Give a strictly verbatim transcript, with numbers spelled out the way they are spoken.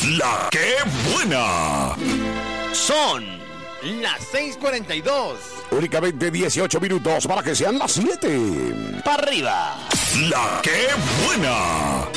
La que buena. Son las seis cuarenta y dos. Únicamente dieciocho minutos para que sean las siete. Para arriba. La que buena.